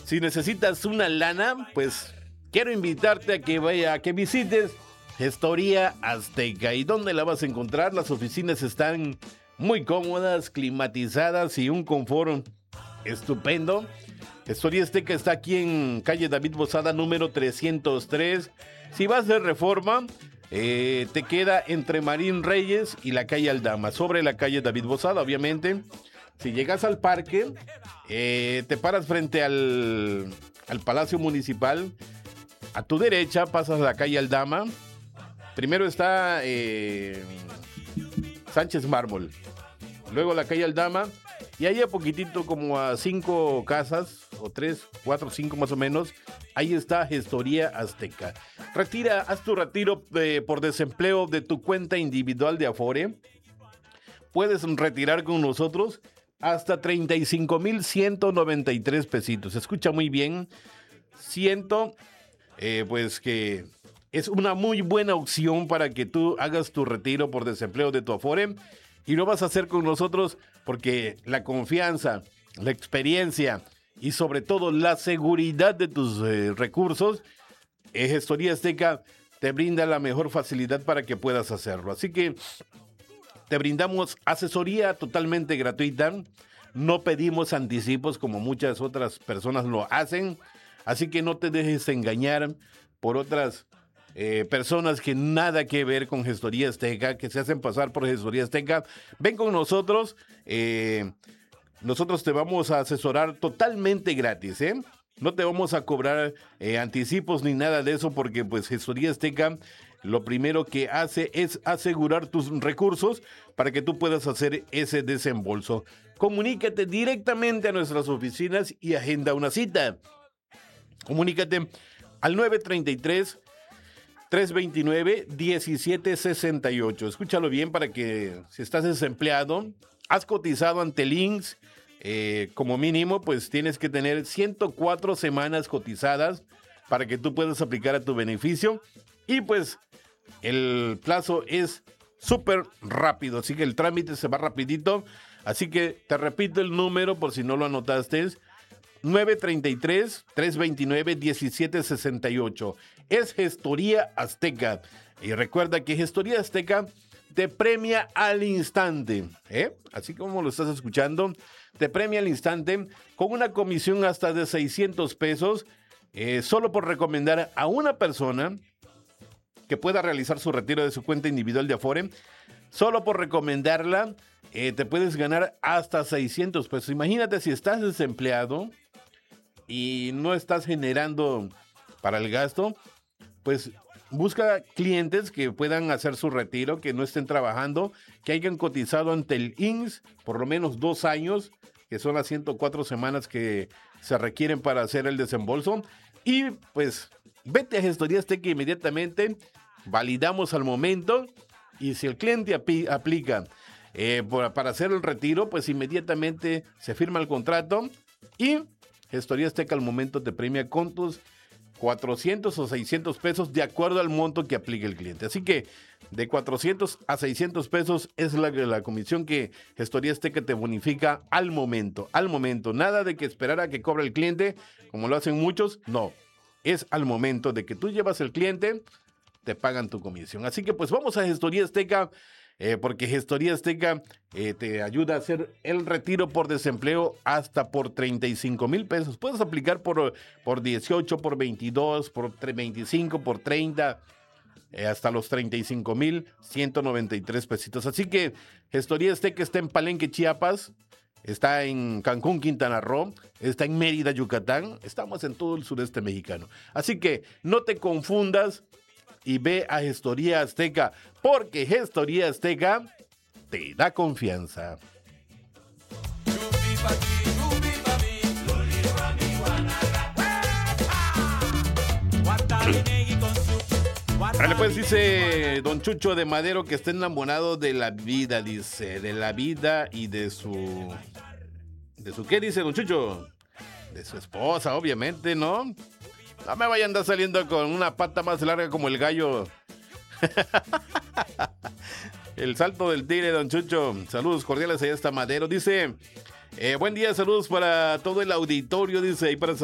Si necesitas una lana, pues quiero invitarte a que visites Gestoría Azteca. ¿Y dónde la vas a encontrar? Las oficinas están muy cómodas, climatizadas y un confort estupendo. Gestoría Azteca está aquí en calle David Bozada, número 303. Si vas de Reforma, te queda entre Marín Reyes y la calle Aldama, sobre la calle David Bozada, obviamente. Si llegas al parque, te paras frente al Palacio Municipal. A tu derecha pasas la calle Aldama. Primero está Sánchez Mármol. Luego la calle Aldama. Y ahí a poquitito, como a 5 casas, o 3, 4, 5 más o menos, ahí está Gestoría Azteca. Haz tu retiro por desempleo de tu cuenta individual de Afore. Puedes retirar con nosotros hasta 35,193 pesitos. Escucha muy bien. Pues que es una muy buena opción para que tú hagas tu retiro por desempleo de tu Afore. Y lo vas a hacer con nosotros porque la confianza, la experiencia y sobre todo la seguridad de tus recursos, Gestoría Azteca te brinda la mejor facilidad para que puedas hacerlo. Así que te brindamos asesoría totalmente gratuita. No pedimos anticipos como muchas otras personas lo hacen. Así que no te dejes engañar por otras personas que nada que ver con Gestoría Azteca, que se hacen pasar por Gestoría Azteca. Ven con nosotros. Nosotros te vamos a asesorar totalmente gratis, ¿eh? No te vamos a cobrar anticipos ni nada de eso porque pues Gestoría Azteca lo primero que hace es asegurar tus recursos para que tú puedas hacer ese desembolso. Comunícate directamente a nuestras oficinas y agenda una cita. Comunícate al 933-329-1768. Escúchalo bien para que si estás desempleado, has cotizado ante el INSS, como mínimo, pues tienes que tener 104 semanas cotizadas para que tú puedas aplicar a tu beneficio. Y pues el plazo es súper rápido, así que el trámite se va rapidito. Así que te repito el número por si no lo anotaste. 933-329-1768. Es Gestoría Azteca. Y recuerda que Gestoría Azteca te premia al instante, así como lo estás escuchando, te premia al instante con una comisión hasta de 600 pesos, solo por recomendar a una persona que pueda realizar su retiro de su cuenta individual de Afore. Solo por recomendarla, te puedes ganar hasta 600 pesos. Imagínate si estás desempleado y no estás generando para el gasto, pues busca clientes que puedan hacer su retiro, que no estén trabajando, que hayan cotizado ante el INSS por lo menos 2 años, que son las 104 semanas que se requieren para hacer el desembolso. Y pues vete a Gestoría Azteca inmediatamente, validamos al momento y si el cliente aplica para hacer el retiro, pues inmediatamente se firma el contrato y Gestoría Azteca al momento te premia con tus 400 o 600 pesos de acuerdo al monto que aplique el cliente. Así que de 400 a 600 pesos es la comisión que Gestoría Azteca te bonifica al momento. Nada de que esperar a que cobre el cliente, como lo hacen muchos, no. Es al momento de que tú llevas el cliente, te pagan tu comisión. Así que pues vamos a Gestoría Azteca, porque Gestoría Azteca te ayuda a hacer el retiro por desempleo hasta por 35,000 pesos. Puedes aplicar por 18, por 22, por 25, por 30, hasta los 35,193 pesitos. Así que Gestoría Azteca está en Palenque, Chiapas, está en Cancún, Quintana Roo, está en Mérida, Yucatán. Estamos en todo el sureste mexicano. Así que no te confundas y ve a Gestoría Azteca, porque Gestoría Azteca te da confianza. Vale, pues dice don Chucho de Madero que está enamorado de la vida, dice, de la vida y de su... ¿Qué dice don Chucho? De su esposa, obviamente, ¿no? No me vaya a andar saliendo con una pata más larga como el gallo. El salto del tigre, don Chucho. Saludos cordiales allá hasta Madero. Dice, buen día, saludos para todo el auditorio. Dice, ahí para